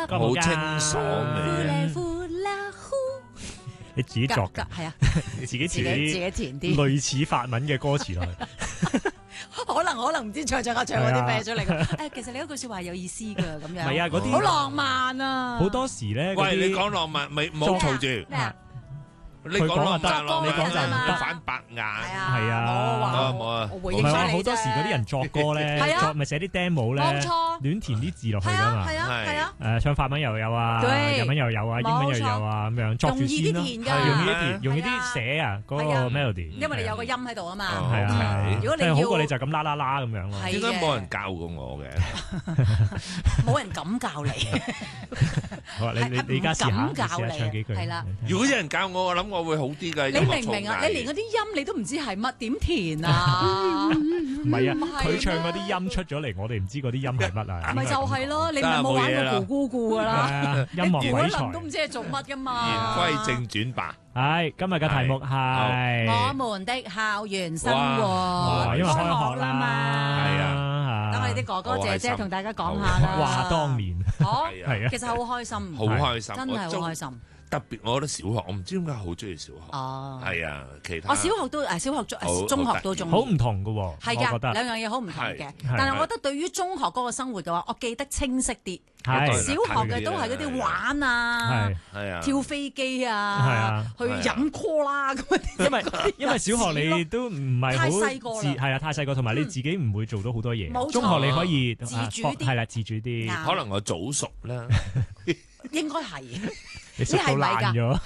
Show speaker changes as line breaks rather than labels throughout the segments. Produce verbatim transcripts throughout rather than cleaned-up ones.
好清爽嘅。
你自己作㗎，
係啊，
自己
自己自己填啲
類似法文嘅歌詞落去。
可能可能唔知唱唱下唱嗰啲咩出嚟嘅。誒，其實你嗰句説話有意思㗎，咁樣。
唔係啊，嗰啲
好浪漫啊！
好多時咧，
喂，你講浪漫，咪唔好嘈住。
咩啊？
你講浪漫，
你講就唔得
反白眼。
係啊，
係啊
我話
冇啊
我回
唔係話
應翻你
好多時嗰啲人作歌咧，
係啊
作咪寫啲 demo 咧，
冇錯
亂填啲字落去
係
㗎嘛
啊。係啊係啊，
誒唱法文又有啊，
對
日文又有啊，英文又有啊，咁樣作住先咯，
容易啲填㗎
容易啲填，容易
係啊
啲寫啊嗰個
係啊
melody。
因為你有個音喺度啊嘛。
係啊係啊，
如果你要
即係好過你就咁啦啦啦咁樣咯。
係
點解冇人教過我嘅？
冇人敢教你，
好啊，你你你而家試下，
唔敢教你
試下唱幾句。
係啦。
如果有人教我，我諗我會好啲㗎。
你明唔明啊？你連嗰啲音你都唔知係乜，點填啊？
唔係啊
唔係，
佢唱嗰啲音出咗嚟，我哋唔知嗰啲音係乜啊。
咪就係咯，你咪冇玩過咕咕咕噶
係
啦，
啊，音
你
樂鬼
估一輪都唔
才。
知係做乜噶
言
嘛。
歸正傳吧。
係今日嘅題目係
我們的校園生
哇，
活，
因為開學
啦嘛。
係
啊，
等我哋啲哥哥姐姐同大家講下啦。
話當年
好，
係啊，
其實好開心，
好開心，
真係好開心。
特別我覺得小學，我唔知點解好中意小學。
哦，
係啊，其他
我小學都誒，小學中誒中學都中意。
好唔同㗎喎，
係㗎，
我覺得
兩樣嘢好唔同嘅
係。
但係我覺得對於中學嗰個生活嘅話，我記得清晰啲。
係
小學嘅都係嗰啲玩啊
係。
係啊，
跳飛機
係
啊
啊，
去飲 call 啦咁嗰啲。
因為因為小學你都唔係好
太細個啦
自係啊，太細個，同埋你自己唔會做到好多嘢。
冇錯
中學你可以
自
啊
主啲
係啦，自主啲。
啱
可能我早熟啦。
應該係
你食到爛咗，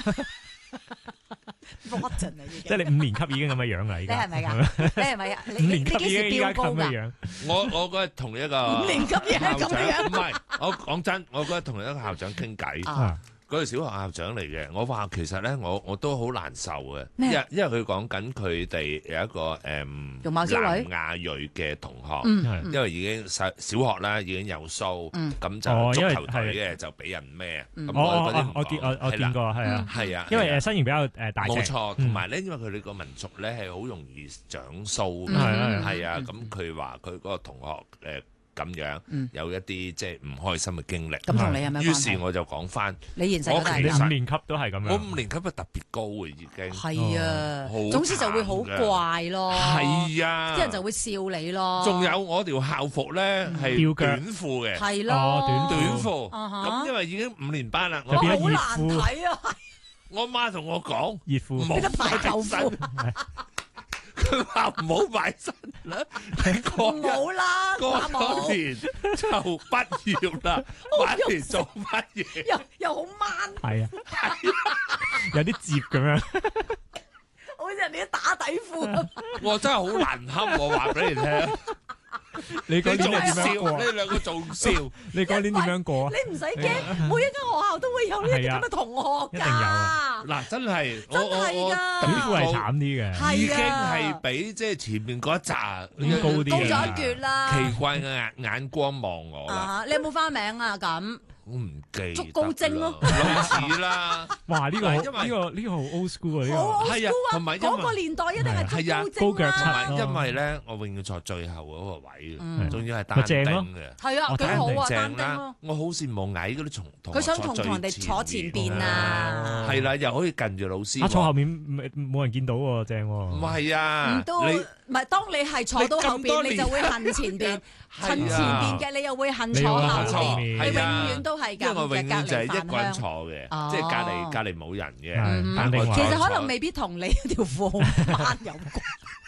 rotten 啊已經。
即係你五年級已經咁嘅樣啦，而
你
家
係咪㗎？你係咪啊？你
五年級
你幾時
已經依家
飆高㗎？
咁嘅樣，
我我嗰日同一個
五年級已經係咁
校長
樣
唔係，我講真，我嗰日同一個校長傾偈。
啊
嗰個小學校長嚟嘅，我話其實咧，我我都好難受嘅，因
咩
為因為佢講緊佢哋有一個誒
容貌焦慮
南亞裔嘅同學，
嗯
因為已經細小學啦，已經有鬚，
嗯
咁就
哦因為
足球隊嘅就俾人孭，咁
我我
嗰啲唔
我我見我我
講係啦
見過係啊，
係啊，
因為
係啊
誒身形比較誒大隻，
冇錯，同埋咧，因為佢哋個民族咧係好容易長鬚
嗯
嘅，
係啊
係啊，咁佢話佢嗰個同學誒咁樣
嗯
有一啲即係唔開心嘅經歷，
咁同你有咩關係？
於是我就講翻，
你現實
我其實
嗰大人
你五年級都係咁樣，
我五年級都特別高嘅已經，
係啊
好，
總之就會好怪咯。
係啊，
啲人就會笑你咯。
仲有我條校服咧係
吊腳
短褲嘅，
係
哦
咯，
短
短褲，
啊哈
咁因為已經五年班啦，
哇
我
就變咗熱
好難
褲
睇啊！
我媽同我講
熱褲，
冇
變得排球褲，
佢話唔好買新啦，過
唔好啦，
過
阿冇
嗰年就畢業啦，買嚟做乜嘢？
又又好掹，
係啊，有啲折咁樣，
好似人哋啲打底褲咁。
我真係好難堪，我話俾你聽。
你嗰
你仲
年係點樣
笑，
過？
呢兩個仲笑。
你嗰年點樣過啊？
你唔使驚，每一間學校都會有呢啲咁嘅同學
一定有啊
㗎。
嗱，真係我
真
我我
係㗎
短褲係
特別
慘啲嘅，
係
已經
啊
係比即係前面嗰一紮
咁高啲
高
啊
咗一橛啦。
奇怪嘅眼眼光望我啦，
啊！你有冇花名啊？咁
我唔記得
竹高精咯
類似啦，
哇！呢個好
因為
呢個呢個好 old school 啊！呢
好
個
old
係啊
school 啊！
同埋因為
嗰個年代一定係
係啊
竹
高腳七
高精啦。
同埋因為咧，我永遠坐最後嗰個位
嗯
嘅，仲要係單丁嘅。
係啊，
哦
幾好啊，單
正啦
丁咯！！
我好羨慕矮嗰啲同同
佢想
學坐最
同同人哋坐前邊
面
啊！
係啦，又可以近住老師喎。
啊坐後面冇冇人見到喎，正
唔
喎。
係啊
唔，都
你
唔係，當你係坐到後邊，
你咁多年
你就會恨前邊；
係
趁前
啊
邊嘅，你又會恨
你又會
坐後
恨後
邊。
面
你
係啊
永遠都係
因為
咁嘅，
我永遠就係
隔離
一個人
飯香。
坐嘅，
哦
即係隔離隔離冇人嘅。
係
但我
肯定話
其實可
坐
能未必同你條褲好掹有關。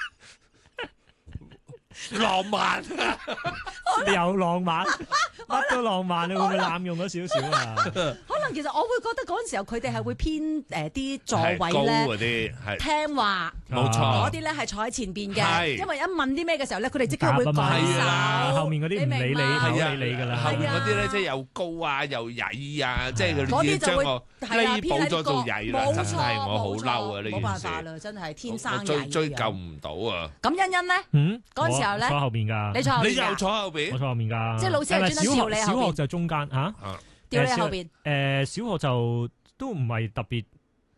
浪漫，
你有浪漫，乜都浪漫，你會唔會濫用咗少少啊？
可能其實我會覺得嗰陣時候佢哋係會偏誒啲座
係高
位咧
嗰啲係
聽話，
冇錯
嗰啲咧係坐喺前邊嘅，
係
因為一問啲咩嘅時候咧，佢哋即刻會舉
答啊嘛
係
手。
啊
後面嗰啲唔理你，
明嘛
係啊，理你㗎啦。
後面
係啊
嗰啲咧，即係又高啊，又曳啊，即係佢
嗰啲就會
哋已經將我
係啦，
呢補咗做曳啦，真
冇錯
係我好
冇錯
嬲啊！呢
冇辦
件事
法啦，真係天生
我追
曳
追救
嘅。
唔到啊！
咁欣欣咧，
嗯，
嗰陣時候咧
我坐後面㗎，
你坐後
你又
邊㗎，
坐後邊
我，坐後面㗎。
即係老師係專登
小
笑你後邊
學小學就中間嚇，
啊
掉你
誒
後邊。
誒小學就都唔係特別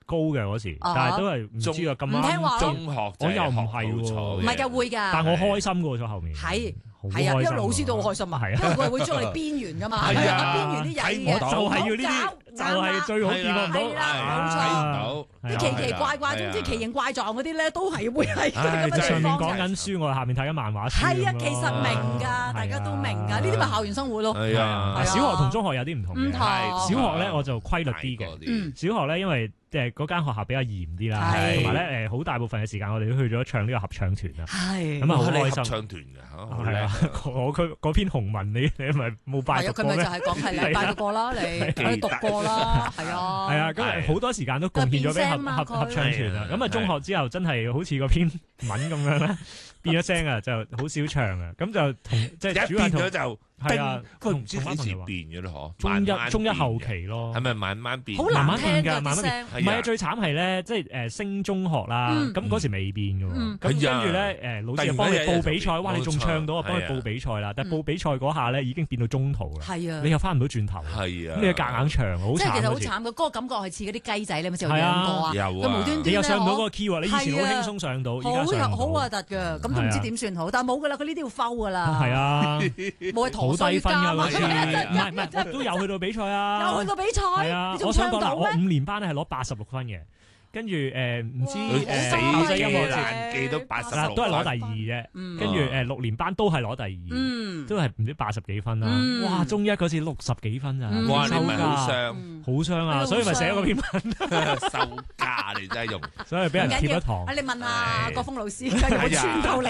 高嘅嗰時，但係都係唔知啊咁
唔聽話
啱。
中學
我又唔係喎
唔係㗎會㗎。
但我開心過咗後面。
係。
係
啊，因為老師都好開心啊，因為佢係會將你邊緣噶嘛，
係啊，
邊緣啲曳
嘢，我就係要呢啲，就係最好見我唔到，
係啦，冇錯，啲奇奇怪怪，總之奇形怪狀嗰啲咧，都係會係咁嘅
上面
地方。
講緊書，我下面睇緊漫畫書。
係啊，其實明㗎，大家都明㗎，呢啲咪校園生活咯。
係啊，
小學同中學有啲唔同嘅。
唔同。
小學咧我就規律啲嘅，小學咧因為即係嗰間學校比較嚴啲啦，同埋咧誒好大部分嘅時間我哋都去咗唱呢個合唱團啊，咁啊好開心。
合唱團㗎，
係啊，我佢嗰篇紅文你你係咪冇拜讀過咩？
佢咪就係講係你拜讀過啦，你你讀過啦，係啊。
係啊，咁好多時間都貢獻咗俾合合合唱團啊。咁啊中學之後真係好似嗰篇文咁樣咧，變咗聲啊，就好少唱啊。咁就同即係主要
變咗就。係啊，
佢
唔知幾時變嘅咯，嗬？
中一中一後期咯，
係咪慢慢變？
好難聽㗎，慢慢變。
唔係啊，最慘係咧，即係誒升中學啦，咁嗰時未變嘅喎。咁跟住咧誒老師就幫你報比賽，哇！你仲唱到啊，幫你報比賽啦。但係報比賽嗰下咧已經變到中途啦。係啊，你又翻唔到轉頭。
係啊，
咁你又夾硬唱，好慘。即
係其實好慘嘅，嗰個感覺係似嗰啲雞仔，你有冇試過養過啊？
有啊。
無端端
你又上唔到嗰個 key 喎，你以前好輕鬆上到，而家上唔到。
好核突㗎，咁都唔知點算好。但係冇㗎啦，佢呢啲要摟㗎啦。
係啊，
冇係陀衰家嘛。
唔係唔係，我都有去到比賽啊！
有去到比賽，
係啊！我想講啦，我五年班咧係攞八十六分嘅，跟住誒唔知誒校際音樂節
記到八十六，
都係攞第二啫。跟住誒六年班都係攞第二，都係唔知八十幾分啦。哇！中一嗰次六十幾分咋？
哇！你咪好傷，
好傷啊！所以咪寫嗰篇文
收家你真係用，
所以俾人貼咗堂。
你問下國峰老師，有冇穿透力？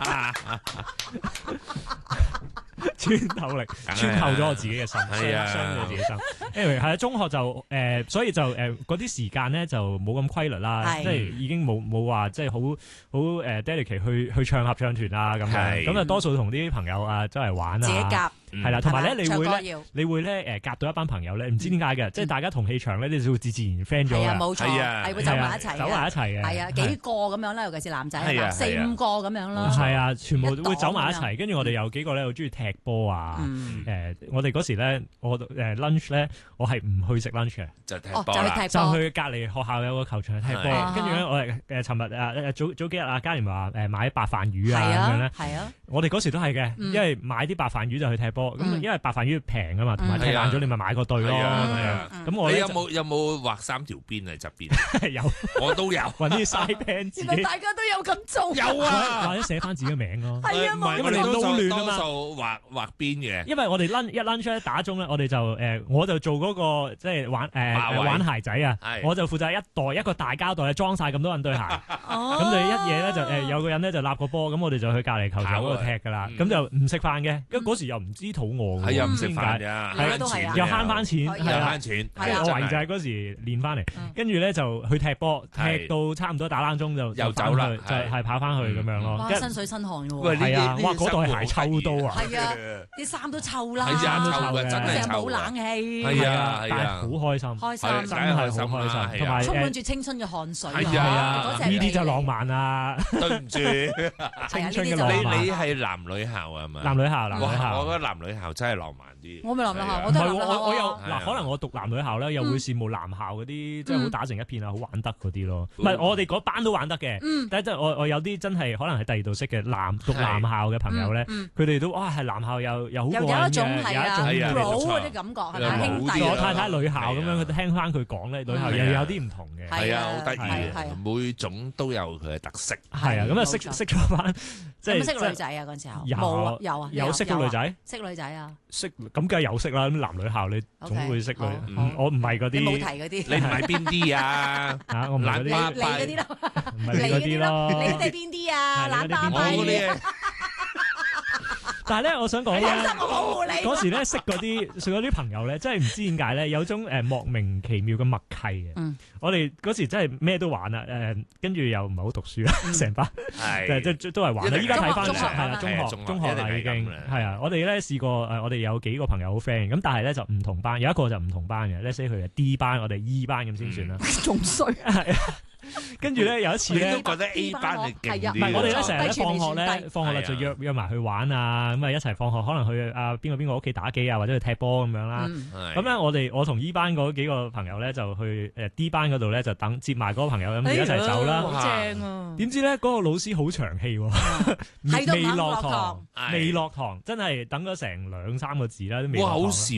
穿透力，穿透咗我自己嘅心，傷咗自己心。anyway 係啊，中學就誒，所以就誒嗰啲時間咧就冇咁規律啦，即係已經冇冇話即係好好誒 dedicate 去去唱合唱團啊咁樣，咁啊多數同啲朋友啊周圍玩啊，
自己夾
係啦，同埋咧你會咧你會咧誒夾到一班朋友咧，唔知點解嘅，即係大家同氣場咧，你就會自自然 friend 咗嘅，
係啊冇錯，係會走埋一齊，
走埋一齊嘅，
係啊幾個咁樣啦，尤其是男仔，四五個咁樣咯，
係啊，全部會走埋一齊，跟住我哋有幾個咧好中意踢波啊，誒我哋嗰時咧我誒 lunch 咧我係唔去食 lunch 嘅，
就踢波
啦，
就去隔離學校有個球場踢波，跟住咧我哋誒尋日啊誒早早幾日啊嘉廉話誒買白飯魚啊咁樣咧，
係啊，
我哋嗰時都係嘅，因為買啲白飯魚就去踢波，咁因為白飯魚平啊嘛，同埋踢爛咗你咪買個對咯，咁我
你有冇有冇畫三條邊喺側邊？
有，
我都有
揾啲 side pen 自己，
大家都有咁做，
有啊，
或者寫翻自己嘅名咯，
係啊，
因為你撈亂啊嘛，
多數畫畫邊嘅，
因為我哋 lunch 一 lunch 咧打鐘咧，我哋就誒我就做嗰個即係玩誒玩鞋仔啊，我就負責一袋一個大膠袋裝晒咁多人對鞋，咁就一嘢咧就誒有個人咧就立個波，咁我哋就去隔離球場嗰度踢㗎啦，咁就唔食飯嘅，因為嗰時又唔知肚餓，
係啊唔食飯㗎，
係都係啊，
又慳翻錢，
又慳錢，
我懷疑就係嗰時練翻嚟，跟住咧就去踢波，踢到差唔多打冷鐘就
又走啦，
就係跑翻去咁樣咯。
哇，身水身汗㗎喎，
係啊，哇嗰袋鞋臭到啊，
係啊，啲衫都臭啦，
衫都臭嘅，真係
冇冷氣，
係啊係
啊，好開心，
開心
真係好開心，同埋
充滿住青春嘅汗水，
係
啊，呢啲就浪漫啦。
對唔住，
青春嘅浪漫。
你你係男女校啊嘛？
男女校，男女校。
我覺得男女校真係浪漫啲。
我咪男女校，我
唔係
都係
我我有嗱，可能我讀男女校咧，又會羨慕男校嗰啲，即係好打成一片啊，好玩得嗰啲咯。唔係我哋嗰班都玩得嘅，但係即係我我有啲真係可能係第二度識嘅男讀男校嘅朋友咧，佢哋都哇係男校又又好過癮嘅，有一種
嗰啲感覺係咪兄弟？
我太太女校咁樣，佢聽翻佢講咧，女校又有啲唔同嘅。
係啊，好得意嘅，每種都有佢嘅特色。
係啊，咁啊識識咗班，即係
識女仔啊嗰陣時候。
有
啊有啊
有識到女仔，
識女仔啊，
識咁梗係有識啦。咁男女校你總會識女，我唔係嗰啲。
你冇提嗰啲，
你唔係邊啲啊？
嚇，我唔係嗰啲。
你嗰啲咯，
唔係你嗰啲咯。
你嗰啲邊啲啊？懶巴閉。
但係咧，我想講咧，嗰時咧識嗰啲識嗰啲朋友咧，真係唔知點解咧，有種誒莫名其妙嘅默契嘅。嗯、我哋嗰時真係咩都玩啦，誒跟住又唔係好讀書啦，成、嗯、班係即係都係玩啦。依家睇翻係啦，中學中學啦已經係啊。我哋咧試過誒，我哋有幾個朋友好 friend，咁但係咧就唔同班，有一個就唔同班嘅，let's say 佢係 D 班，我哋 E 班咁先算啦。
仲衰係啊！
跟住咧有一次咧，
你都覺得 A 班係勁啲。
唔係我哋咧成日咧
低處未
放學咧，
算低
放學啦就約約埋去玩啊，咁啊一齊放學，可能去啊邊個邊個屋企打機啊，或者去踢波咁樣啦。咁咧我哋我同 E 班嗰幾個朋友咧就去誒 D 班嗰度咧就等接埋嗰個朋友咁一齊走啦。
好正啊！
點知咧嗰個老師好長氣喎，未落堂，未落堂，真係等咗成兩三個字啦，都未落堂。
哇！好少